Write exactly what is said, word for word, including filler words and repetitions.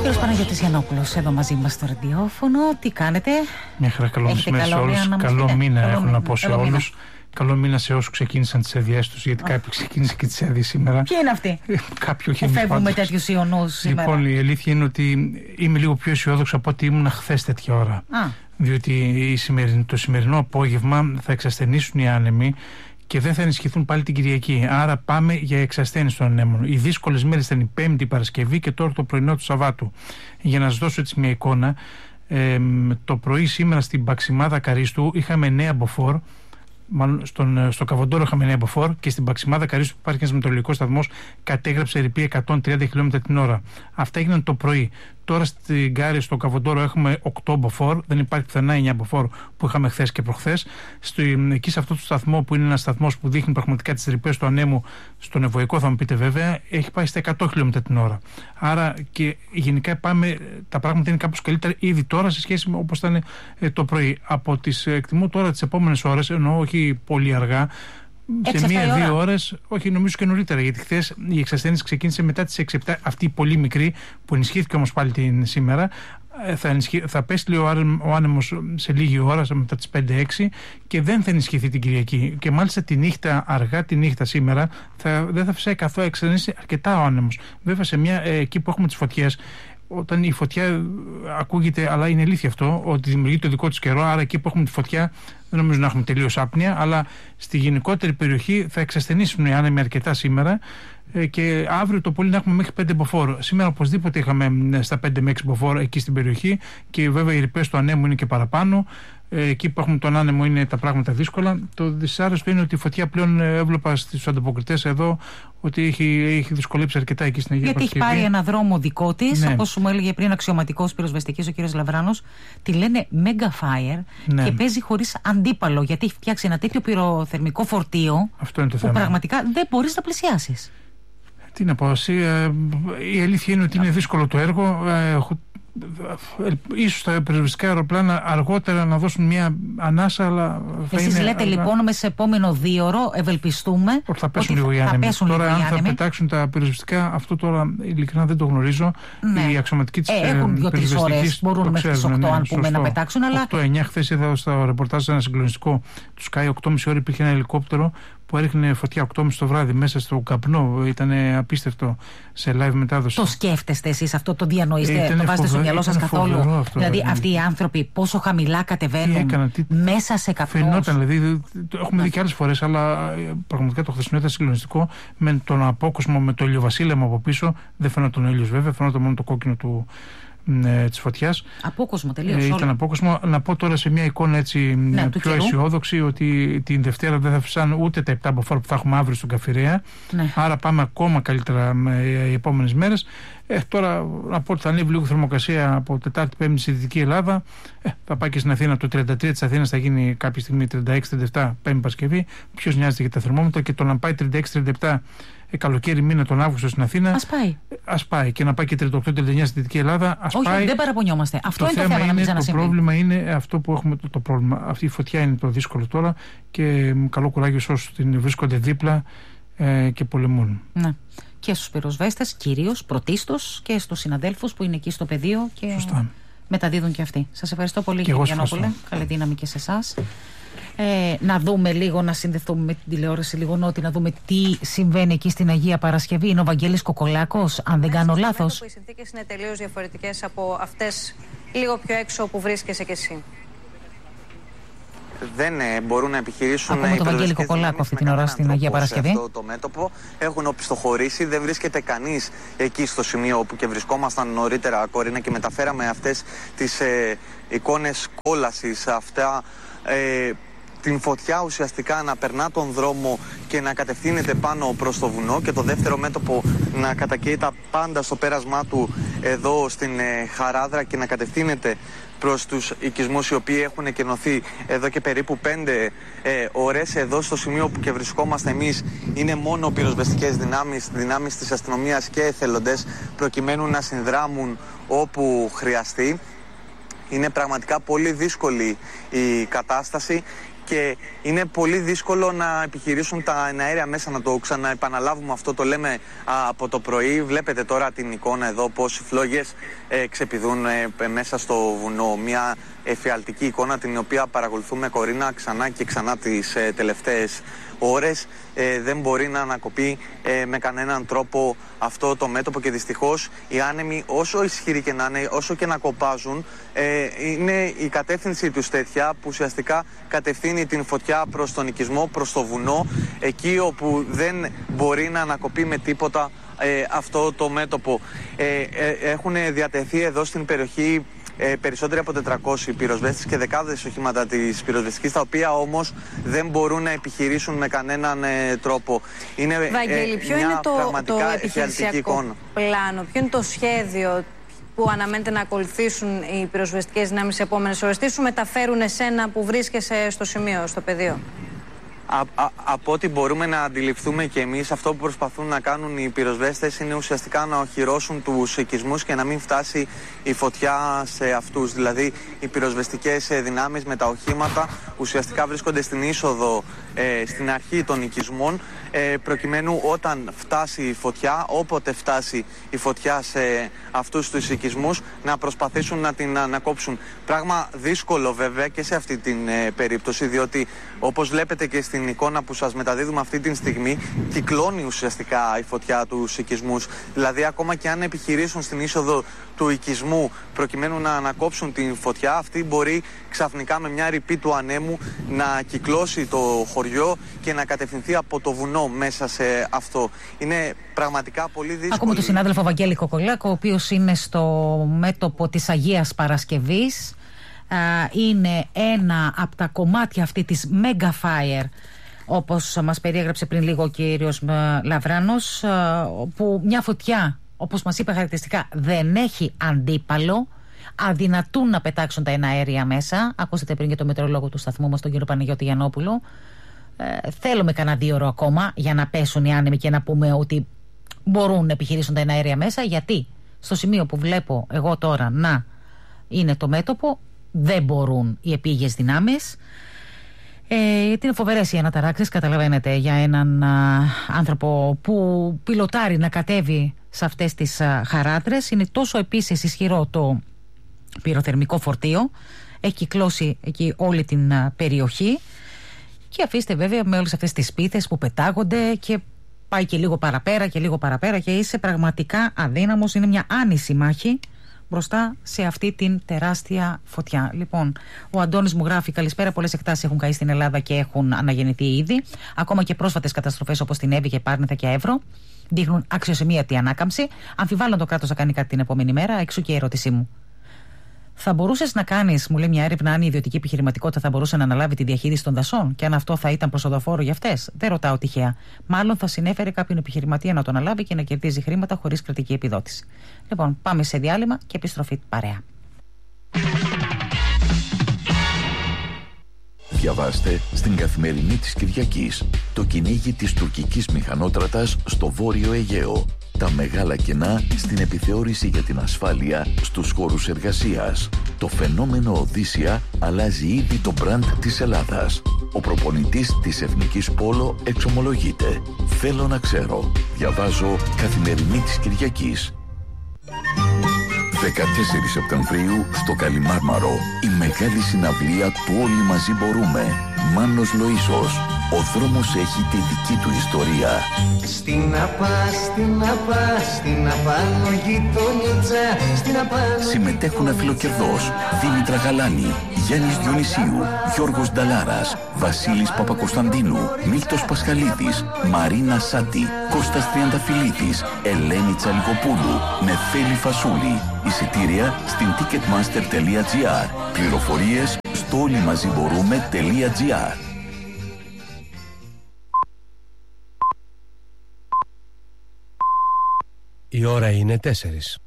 κύριος Παναγιώτης Γιαννόπουλος εδώ μαζί μας στο ραδιόφωνο. Τι κάνετε? Μια χαρά, καλό μεσημέρι σε όλους. Καλό μήνα έχω να πω σε όλους. Καλό μήνα σε όσους ξεκίνησαν τις έδειές τους, γιατί κάποιοι ξεκίνησαν και τις έδειες σήμερα. Ποιοι είναι αυτοί κάποιοι όχι. που φεύγουν με τέτοιους ιονούς σήμερα? Λοιπόν, η αλήθεια είναι ότι είμαι λίγο πιο αισιόδοξο από ό,τι ήμουν χθες τέτοια ώρα. Α. Διότι η σημεριν, το σημερινό απόγευμα θα εξασθενήσουν οι άνεμοι και δεν θα ενισχυθούν πάλι την Κυριακή. Άρα πάμε για εξασθένηση των ανέμων. Οι δύσκολες μέρες ήταν η Πέμπτη, η Παρασκευή και τώρα το πρωινό του Σαββάτου. Για να σας δώσω έτσι μια εικόνα, ε, το πρωί σήμερα στην Παξιμάδα Καρίστου είχαμε νέα μποφόρ. Μάλλον στον, στο Καβοντόρο είχαμε νέα μποφόρ και στην Παξιμάδα Καρίστου που υπάρχει ένας μετεωρολογικός σταθμός κατέγραψε ρηπή εκατόν τριάντα χιλιόμετρα την ώρα. Αυτά έγιναν το πρωί. Τώρα στην Κάρη, στο Καβοντόρο, έχουμε οκτώ μποφόρ. Δεν υπάρχει πουθενά εννιά μποφόρ που είχαμε χθες και προχθές. Εκεί σε αυτό το σταθμό, που είναι ένας σταθμός που δείχνει πραγματικά τις ρηπές του ανέμου, στον Ευωικό θα μου πείτε βέβαια, έχει πάει στα εκατό χιλιόμετρα την ώρα. Άρα και γενικά πάμε, τα πράγματα είναι κάπως καλύτερα ήδη τώρα σε σχέση με όπως ήταν ε, το πρωί. Από τις εκτιμώ τώρα τις επόμενες ώρες, ενώ όχι πολύ αργά. Σε μία-δύο ώρες, όχι νομίζω και νωρίτερα, γιατί χθες η εξασθένηση ξεκίνησε μετά τις έξι επτά, αυτή η πολύ μικρή που ενισχύθηκε όμως πάλι την σήμερα. Θα, ενισχύ, θα πέσει λίγο ο άνεμος σε λίγη ώρα, μετά τις πέντε έξι, και δεν θα ενισχυθεί την Κυριακή. Και μάλιστα τη νύχτα, αργά τη νύχτα σήμερα, θα, δεν θα φυσάει καθόλου, εξασθενήσει αρκετά ο άνεμος. Βέβαια, σε μια, ε, εκεί που έχουμε τις φωτιές, όταν η φωτιά ακούγεται, αλλά είναι αλήθεια αυτό, ότι δημιουργεί το δικό της καιρό, άρα εκεί που έχουμε τη φωτιά δεν νομίζω να έχουμε τελείως άπνοια, αλλά στη γενικότερη περιοχή θα εξασθενήσουν οι άνεμοι αρκετά σήμερα ε, και αύριο το πολύ να έχουμε μέχρι πέντε μποφόρ. Σήμερα οπωσδήποτε είχαμε στα πέντε με έξι μποφόρ εκεί στην περιοχή και βέβαια οι ρηπές του ανέμου είναι και παραπάνω. Εκεί που έχουμε τον άνεμο είναι τα πράγματα δύσκολα. Το δυσάρεστο είναι ότι η φωτιά πλέον έβλεπα στους ανταποκριτές εδώ ότι έχει, έχει δυσκολέψει αρκετά εκεί στην Αγία Γιατί Παρασκευή. έχει πάρει ένα δρόμο δικό της, ναι. όπως μου έλεγε πριν αξιωματικός πυροσβεστικής ο κύριος Λαβράνος, τη λένε Mega Fire, ναι. Και παίζει χωρίς αντίπαλο, γιατί έχει φτιάξει ένα τέτοιο πυροθερμικό φορτίο. Αυτό είναι το που θέμα. Πραγματικά δεν μπορείς να πλησιάσεις. Τι να πω, εσύ, ε, η αλήθεια είναι ότι είναι δύσκολο το έργο. Ε, ίσως τα πυροσβεστικά αεροπλάνα αργότερα να δώσουν μια ανάσα, αλλά θα Εσείς είναι λέτε αργά. Λοιπόν μέσα σε επόμενο δίωρο ευελπιστούμε ότι θα πέσουν ότι λίγο οι άνεμοι. Τώρα αν θα πετάξουν τα πυροσβεστικά, αυτό τώρα ειλικρινά δεν το γνωρίζω. Ναι. Οι αξιωματικοί της ε, έχουν δύο-τρεις ώρες, μπορούν μέχρι τις οκτώ, ναι, αν πούμε, να πετάξουν, αλλά οκτώ εννιά χθες είδα στο ρεπορτάζ ένα συγκλονιστικό του Sky, οκτώ και μισή ώρα υπήρχε ένα ελικόπτερο που έριχνε φωτιά οκτώ και μισή το βράδυ μέσα στο καπνό. Ήταν απίστευτο σε live μετάδοση. Το σκέφτεστε εσείς αυτό, το διανοείστε, ε, το βάζετε στο μυαλό σας καθόλου? Αυτό, δηλαδή δηλαδή αυτοί οι άνθρωποι πόσο χαμηλά κατεβαίνουν έκανα, τι, μέσα σε καπνούς. Φαινόταν, δηλαδή το έχουμε δει και άλλες φορές, αλλά πραγματικά το χθεσινό ήταν συγκλονιστικό. Με τον απόκοσμο, με το ηλιοβασίλεμα από πίσω, δεν φαινόταν ο ήλιος βέβαια, φαινόταν μόνο το κόκκινο του. Της φωτιάς. Απόκοσμο τελείως. Ε, ήταν απόκοσμο. Να πω τώρα σε μια εικόνα έτσι, ναι, πιο αισιόδοξη, ότι την Δευτέρα δεν θα φυσάνε ούτε τα επτά μποφόρ που θα έχουμε αύριο στον Καφιρέα. Ναι. Άρα πάμε ακόμα καλύτερα οι επόμενες μέρες. Ε, τώρα να πω ότι θα ανέβει λίγο θερμοκρασία από Τετάρτη Πέμπτη στη Δυτική Ελλάδα. Ε, θα πάει και στην Αθήνα. Το τριάντα τρία της Αθήνας θα γίνει κάποια στιγμή τριάντα έξι τριάντα επτά Πέμπτη Παρασκευή. Ποιος νοιάζεται για τα θερμόμετρα, και το να πάει τριάντα έξι τριάντα επτά ε, καλοκαίρι μήνα τον Αύγουστο στην Αθήνα. Ας πάει. Ας πάει. Και να πάει και τριάντα οκτώ τριάντα εννιά στη Δυτική Ελλάδα. Ας Όχι, πάει. δεν παραπονιόμαστε. Αυτό το είναι το θέμα, είναι, να μην το ξανασυμβεί. πρόβλημα είναι αυτό που έχουμε το, το πρόβλημα. Αυτή η φωτιά είναι το δύσκολο τώρα και καλό κουράγιο σε όσους την βρίσκονται δίπλα ε, και πολεμούν. Ναι. Και στους πυροσβέστες κυρίως, πρωτίστως, και στους συναδέλφους που είναι εκεί στο πεδίο και Σωστά. μεταδίδουν και αυτοί. Σας ευχαριστώ πολύ, και κύριε Γιαννόπουλε. Καλή δύναμη και σε εσάς. Ε, να δούμε λίγο, να συνδεθούμε με την τηλεόραση λίγο νότι, να δούμε τι συμβαίνει εκεί στην Αγία Παρασκευή. Είναι ο Βαγγέλης Κοκολάκος, αν δεν κάνω λάθος. Οι συνθήκες είναι τελείως διαφορετικές από αυτές λίγο πιο έξω που βρίσκεσαι κι εσύ. Δεν ε, μπορούν να επιχειρήσουν. Ακούμε τον Βαγγέλη Κοκολάκο αυτή την ώρα στην Αγία Παρασκευή. Αυτό το μέτωπο έχουν οπισθοχωρήσει, δεν βρίσκεται κανείς εκεί στο σημείο όπου και βρισκόμασταν νωρίτερα, Κορίνα, και μεταφέραμε αυτές τις ε, εικόνες κόλασης, αυτά. Ε, την φωτιά ουσιαστικά να περνά τον δρόμο και να κατευθύνεται πάνω προς το βουνό, και το δεύτερο μέτωπο να κατακαίει τα πάντα στο πέρασμά του εδώ στην ε, Χαράδρα και να κατευθύνεται προς τους οικισμούς οι οποίοι έχουν εκενωθεί εδώ και περίπου πέντε ε, ώρες. Εδώ στο σημείο που και βρισκόμαστε εμείς είναι μόνο πυροσβεστικές δυνάμεις, δυνάμεις της αστυνομίας και εθελοντές, προκειμένου να συνδράμουν όπου χρειαστεί. Είναι πραγματικά πολύ δύσκολη η κατάσταση και είναι πολύ δύσκολο να επιχειρήσουν τα εναέρια μέσα, να το ξαναεπαναλάβουμε αυτό, το λέμε α, από το πρωί. Βλέπετε τώρα την εικόνα εδώ πως οι φλόγες ε, ξεπηδούν ε, μέσα στο βουνό. Μια εφιαλτική εικόνα την οποία παρακολουθούμε, Κορίνα, ξανά και ξανά τις ε, τελευταίες ώρες. Ε, δεν μπορεί να ανακοπεί ε, με κανέναν τρόπο αυτό το μέτωπο και δυστυχώς οι άνεμοι, όσο ισχυροί και να είναι, όσο και να κοπάζουν, ε, είναι η κατεύθυνση τους τέτοια που ουσιαστικά κατευθύνει την φωτιά προς τον οικισμό, προς το βουνό, εκεί όπου δεν μπορεί να ανακοπεί με τίποτα ε, αυτό το μέτωπο. Ε, ε, έχουν διατεθεί εδώ στην περιοχή Ε, περισσότεροι από τετρακόσιοι πυροσβέστες και δεκάδες οχήματα της πυροσβεστικής, τα οποία όμως δεν μπορούν να επιχειρήσουν με κανέναν ε, τρόπο. Είναι, Βαγγέλη, ε, ποιο μια είναι το, πραγματικά το επιχειρησιακό επιχειρησιακό πλάνο, ποιο είναι το σχέδιο που αναμένεται να ακολουθήσουν οι πυροσβεστικές δυνάμεις σε επόμενες ώρες? Τι σου μεταφέρουν εσένα που βρίσκεσαι στο σημείο, στο πεδίο? Α, α, από ό,τι μπορούμε να αντιληφθούμε και εμείς, αυτό που προσπαθούν να κάνουν οι πυροσβέστες είναι ουσιαστικά να οχυρώσουν τους οικισμούς και να μην φτάσει η φωτιά σε αυτούς. Δηλαδή οι πυροσβεστικές δυνάμεις με τα οχήματα ουσιαστικά βρίσκονται στην είσοδο, ε, στην αρχή των οικισμών, ε, προκειμένου όταν φτάσει η φωτιά, όποτε φτάσει η φωτιά σε αυτούς τους οικισμούς, να προσπαθήσουν να την ανακόψουν. Πράγμα δύσκολο βέβαια και σε αυτή την ε, περίπτωση, διότι όπως βλέπετε και στην εικόνα που σας μεταδίδουμε αυτή τη στιγμή, κυκλώνει ουσιαστικά η φωτιά τους οικισμούς. Δηλαδή ακόμα και αν επιχειρήσουν στην είσοδο του οικισμού προκειμένου να ανακόψουν την φωτιά, αυτή μπορεί ξαφνικά με μια ρηπή του ανέμου να κυκλώσει το χωριό και να κατευθυνθεί από το βουνό μέσα σε αυτό. Είναι πραγματικά πολύ δύσκολο. Ακούμε τον συνάδελφο Βαγγέλη Κοκολάκο, ο οποίος είναι στο μέτωπο της Αγίας Παρασκευής. Είναι ένα από τα κομμάτια αυτή της Mega Fire, όπως μας περιέγραψε πριν λίγο ο κύριος Λαβράνος, που μια φωτιά, όπως μας είπε χαρακτηριστικά, δεν έχει αντίπαλο, αδυνατούν να πετάξουν τα εναέρια μέσα. Ακούσατε πριν και το μετεωρολόγο του σταθμού μας, τον κύριο Παναγιώτη Γιαννόπουλο. Ε, θέλουμε κανένα δύο ώρο ακόμα για να πέσουν οι άνεμοι και να πούμε ότι μπορούν να επιχειρήσουν τα εναέρια μέσα, γιατί στο σημείο που βλέπω εγώ τώρα να είναι το μέτωπο, δεν μπορούν οι επίγειες δυνάμεις. Ε, γιατί είναι φοβερές οι αναταράξεις, καταλαβαίνετε, για έναν α, άνθρωπο που πιλοτάρει να κατέβει σε αυτές τις α, χαράτρες. Είναι τόσο επίσης ισχυρό το πυροθερμικό φορτίο, έχει κυκλώσει εκεί όλη την α, περιοχή, και αφήστε βέβαια με όλες αυτές τις σπίθες που πετάγονται και πάει και λίγο παραπέρα και λίγο παραπέρα και είσαι πραγματικά αδύναμος. Είναι μια άνηση μάχη μπροστά σε αυτή την τεράστια φωτιά. Λοιπόν, ο Αντώνης μου γράφει: καλησπέρα. Πολλές εκτάσεις έχουν καεί στην Ελλάδα και έχουν αναγεννηθεί ήδη. Ακόμα και πρόσφατες καταστροφές όπως την Εύη και Πάρνηθα και Εύρο δείχνουν αξιοσημείωτη ανάκαμψη. Αμφιβάλλω το κράτος να κάνει κάτι την επόμενη μέρα. Εξού και η ερώτησή μου. Θα μπορούσες να κάνεις, μου λέει μια έρευνα, αν η ιδιωτική επιχειρηματικότητα θα μπορούσε να αναλάβει τη διαχείριση των δασών και αν αυτό θα ήταν προσοδοφόρο για αυτές? Δεν ρωτάω τυχαία. Μάλλον θα συνέφερε κάποιον επιχειρηματία να το αναλάβει και να κερδίζει χρήματα χωρίς κρατική επιδότηση. Λοιπόν, πάμε σε διάλειμμα και επιστροφή παρέα. Διαβάστε στην Καθημερινή της Κυριακής το κυνήγι της τουρκικής μηχανότρατας στο Βόρειο Αιγαίο. Τα μεγάλα κενά στην επιθεώρηση για την ασφάλεια στους χώρους εργασίας. Το φαινόμενο Οδύσσια αλλάζει ήδη το μπραντ της Ελλάδας. Ο προπονητής της Εθνικής Πόλο εξομολογείται. Θέλω να ξέρω. Διαβάζω Καθημερινή της Κυριακής. δεκατέσσερις Σεπτεμβρίου στο Καλιμάρμαρο, η μεγάλη συναυλία του Όλοι Μαζί Μπορούμε. Μάνος Λοΐσος. Ο δρόμος έχει τη δική του ιστορία. Στην απά, στην απά, στην απάνω γειτονίτσα, στην απάνω... Συμμετέχουν Αφιλοκερδός, Δήμητρα Γαλάνη, Γιάννης Διονυσίου, Γιώργος Νταλάρας, Βασίλης Παπακοσταντίνου, Μίλτος Πασχαλίδης, Μαρίνα Σάτι, Κώστας Τριανταφυλλίδης, Ελένη Τσαλιγοπούλου, Νεφέλη Φασούλη. Εισιτήρια στην ticketmaster τελεία gr. Πληροφορίες στο όλοιμαζιμπορούμε τελεία gr. Η ώρα είναι τέσσερις.